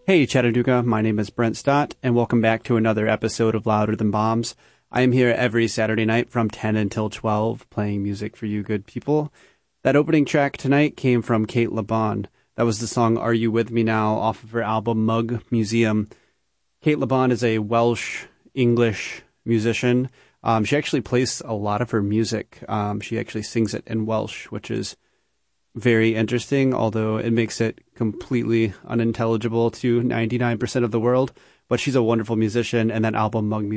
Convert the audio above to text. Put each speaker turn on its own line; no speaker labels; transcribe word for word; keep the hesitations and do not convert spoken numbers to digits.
Hey Chattanooga, my name is Brent Stott, and welcome back to another episode of Louder Than Bombs. I am here every Saturday night from ten until twelve, playing music for you good people. That opening track tonight came from Cate Le Bon. That was the song Are You With Me Now off of her album Mug Museum. Cate Le Bon is a Welsh-English musician. Um, she actually plays a lot of her music. Um, she actually sings it in Welsh, which is very interesting, although it makes it completely unintelligible to ninety-nine percent of the world. But she's a wonderful musician, and that album Mug